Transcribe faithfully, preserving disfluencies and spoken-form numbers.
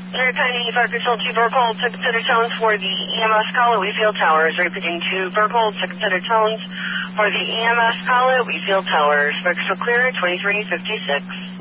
Repeating Control to Berkhold, Secretary Tones for the E M S call at Wheatfield Towers. Repeating to Berkhold, Secretary Tones for the E M S call at Wheatfield Towers. Crystal clear, twenty-three fifty-six.